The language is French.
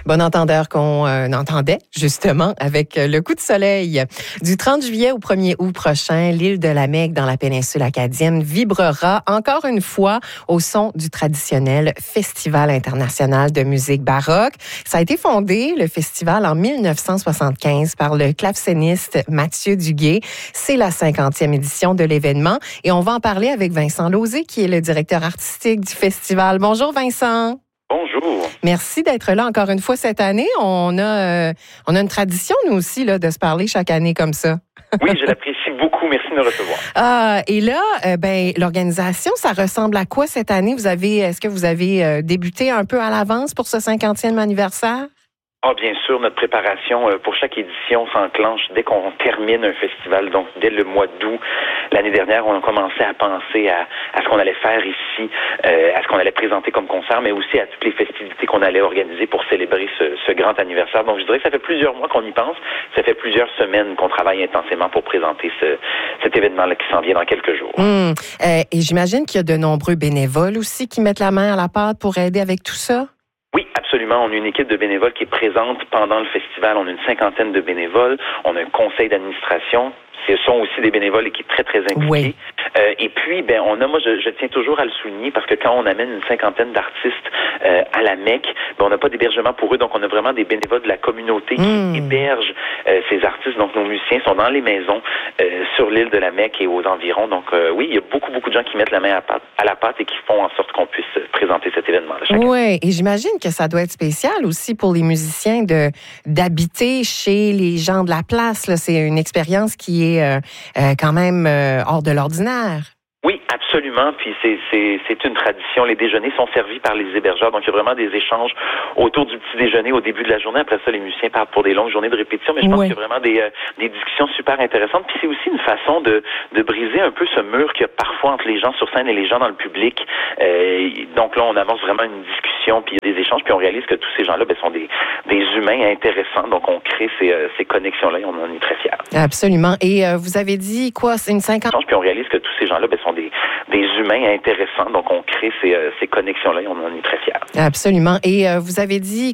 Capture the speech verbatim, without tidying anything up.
Bon entendeur qu'on euh, entendait justement avec le coup de soleil. Du trente juillet au premier août prochain, l'île de la Mecque dans la péninsule acadienne vibrera encore une fois au son du traditionnel Festival international de musique baroque. Ça a été fondé, le festival, en dix-neuf cent soixante-quinze par le clavecéniste Mathieu Duguay. C'est la cinquantième édition de l'événement et on va en parler avec Vincent Lauzé qui est le directeur artistique du festival. Bonjour Vincent. Bonjour. Merci d'être là encore une fois cette année. On a, euh, on a une tradition, nous aussi, là, de se parler chaque année comme ça. Oui, je l'apprécie beaucoup. Merci de me recevoir. Ah, et là, euh, ben, l'organisation, ça ressemble à quoi cette année? Vous avez, est-ce que vous avez euh, débuté un peu à l'avance pour ce cinquantième anniversaire? Ah, bien sûr, notre préparation euh, pour chaque édition s'enclenche dès qu'on termine un festival. Donc, dès le mois d'août, l'année dernière, on a commencé à penser à, à ce qu'on allait faire ici, euh, à ce qu'on allait présenter comme concert, mais aussi à toutes les festivités qu'on allait organiser pour célébrer ce, ce grand anniversaire. Donc, je dirais que ça fait plusieurs mois qu'on y pense. Ça fait plusieurs semaines qu'on travaille intensément pour présenter ce, cet événement-là qui s'en vient dans quelques jours. Mmh. Euh, et j'imagine qu'il y a de nombreux bénévoles aussi qui mettent la main à la pâte pour aider avec tout ça? Oui, absolument. On a une équipe de bénévoles qui est présente pendant le festival. On a une cinquantaine de bénévoles. On a un conseil d'administration. Ce sont aussi des bénévoles qui sont très, très impliqués. Oui. Euh, et puis, ben, on a, moi, je, je tiens toujours à le souligner parce que quand on amène une cinquantaine d'artistes euh, à la Mecque, ben, on n'a pas d'hébergement pour eux. Donc, on a vraiment des bénévoles de la communauté qui mmh. hébergent euh, ces artistes. Donc, nos musiciens sont dans les maisons euh, sur l'île de la Mecque et aux environs. Donc, euh, oui, il y a beaucoup, beaucoup de gens qui mettent la main à, pâte, à la pâte et qui font en sorte qu'on puisse présenter cet événement-là. Oui, et j'imagine que ça doit être spécial aussi pour les musiciens de d'habiter chez les gens de la place. Là. C'est une expérience qui est euh, euh, quand même euh, hors de l'ordinaire. Oui, absolument. Puis c'est, c'est, c'est une tradition. Les déjeuners sont servis par les hébergeurs. Donc, il y a vraiment des échanges autour du petit déjeuner au début de la journée. Après ça, les musiciens partent pour des longues journées de répétition. Mais je pense oui. qu'il y a vraiment des, euh, des discussions super intéressantes. Puis c'est aussi une façon de, de briser un peu ce mur qu'il y a parfois entre les gens sur scène et les gens dans le public. Euh, donc là, on avance vraiment une discussion, puis il y a des échanges, puis on réalise que tous ces gens-là ben, sont des, des humains intéressants. Donc, on crée ces, euh, ces connexions-là et on en est très fiers. Absolument. Et euh, vous avez dit quoi? C'est une cinquantaine? Puis on réalise que tous ces gens-là ben, sont des, des humains intéressants. Donc, on crée ces, euh, ces connexions-là et on en est très fiers. Absolument. Et euh, vous avez dit